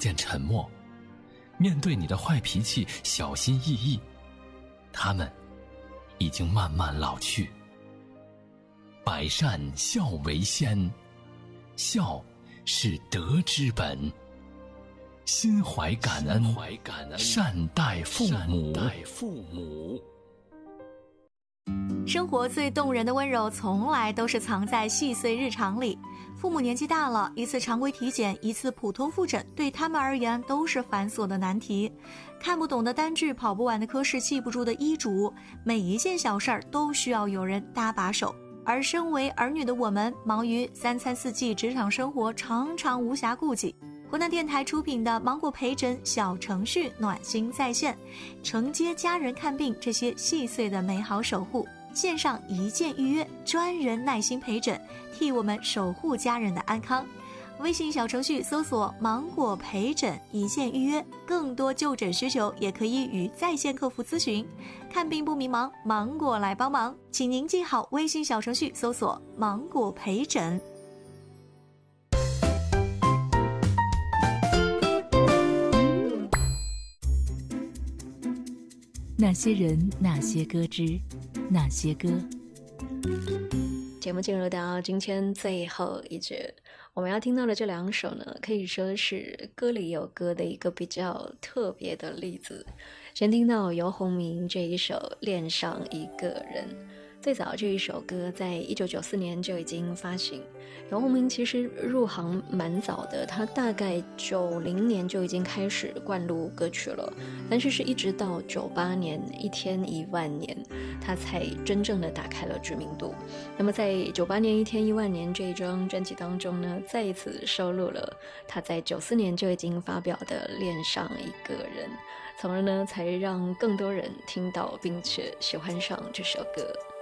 渐沉默，面对你的坏脾气小心翼翼，他们已经慢慢老去。百善孝为先，孝是德之本，心怀感恩，善待父母。 生活最动人的温柔从来都是藏在细碎日常里。父母年纪大了，一次常规体检，一次普通复诊，对他们而言都是繁琐的难题。看不懂的单据，跑不完的科室，记不住的医嘱，每一件小事儿都需要有人搭把手。而身为儿女的我们，忙于三餐四季，职场生活常常无暇顾及。湖南电台出品的芒果陪诊小程序暖心在线，承接家人看病这些细碎的美好守护，线上一键预约，专人耐心陪诊，替我们守护家人的安康。微信小程序搜索芒果陪诊一键预约，更多就诊需求也可以与在线客服咨询。看病不迷茫，芒果来帮忙，请您记好微信小程序搜索芒果陪诊。 那些人，那些歌之那些歌。 节目进入到今天最后一节，我们要听到的这两首呢，可以说是歌里有歌的一个比较特别的例子。先听到游鸿明这一首《恋上一个人》。最早这一首歌在1994年就已经发行。游鸿明其实入行蛮早的，他大概90年就已经开始灌录歌曲了，但是一直到98年一天1万年，他才真正的打开了知名度。那么在98年一天1万年这一张专辑当中呢，再一次收录了他在94年就已经发表的《恋上一个人》，从而呢才让更多人听到并且喜欢上这首歌。